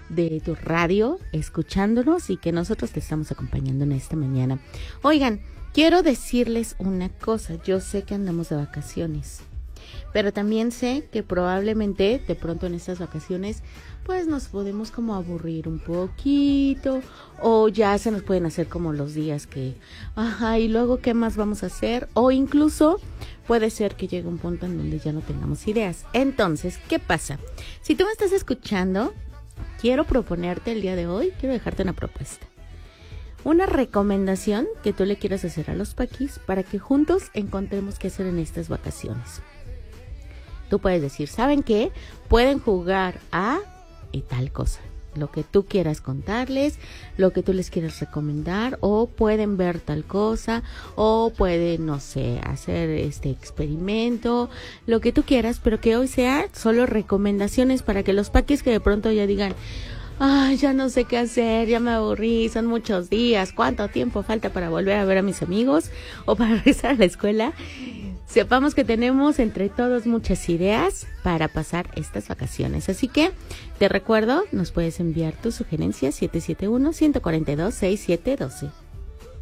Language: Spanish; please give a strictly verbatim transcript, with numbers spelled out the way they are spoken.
de tu radio, escuchándonos y que nosotros te estamos acompañando en esta mañana. Oigan, quiero decirles una cosa, yo sé que andamos de vacaciones, pero también sé que probablemente de pronto en estas vacaciones pues nos podemos como aburrir un poquito o ya se nos pueden hacer como los días que, ajá, y luego qué más vamos a hacer, o incluso puede ser que llegue un punto en donde ya no tengamos ideas. Entonces, ¿qué pasa? Si tú me estás escuchando, quiero proponerte el día de hoy, quiero dejarte una propuesta. Una recomendación que tú le quieras hacer a los paquis para que juntos encontremos qué hacer en estas vacaciones. Tú puedes decir, ¿saben qué? Pueden jugar a y tal cosa, lo que tú quieras contarles, lo que tú les quieras recomendar, o pueden ver tal cosa, o pueden, no sé, hacer este experimento, lo que tú quieras, pero que hoy sea solo recomendaciones para que los paquis que de pronto ya digan, ay, ya no sé qué hacer, ya me aburrí, son muchos días, ¿cuánto tiempo falta para volver a ver a mis amigos o para regresar a la escuela? Sepamos que tenemos entre todos muchas ideas para pasar estas vacaciones. Así que te recuerdo, nos puedes enviar tus sugerencias siete siete uno, uno cuatro dos, seis siete uno dos.